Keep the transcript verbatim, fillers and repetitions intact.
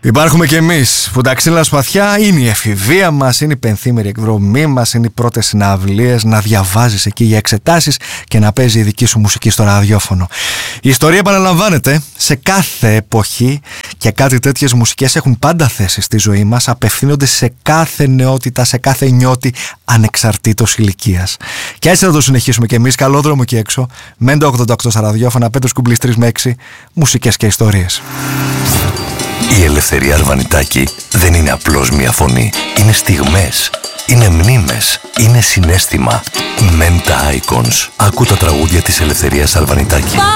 Υπάρχουμε κι εμείς που τα ξύλινα σπαθιά είναι η εφηβεία μας, είναι η πενθήμερη εκδρομή μας, είναι οι πρώτες συναυλίες, να διαβάζεις εκεί για εξετάσεις και να παίζει η δική σου μουσική στο ραδιόφωνο. Η ιστορία επαναλαμβάνεται σε κάθε εποχή και κάτι τέτοιες μουσικές έχουν πάντα θέση στη ζωή μας, απευθύνονται σε κάθε νεότητα, σε κάθε νιώτη ανεξαρτήτως ηλικίας. Και έτσι θα το συνεχίσουμε κι εμείς. Καλό δρόμο εκεί έξω. Μέντε ογδόντα οκτώ στα ραδιόφωνα, Πέτρος Κουμπλής τρεις με έξι, μουσικές και ιστορίες. Η Ελευθερία Αρβανιτάκη δεν είναι απλώς μια φωνή. Είναι στιγμές, είναι μνήμες, είναι συναίσθημα. Menta Icons. Ακού τα τραγούδια της Ελευθερίας Αρβανιτάκη.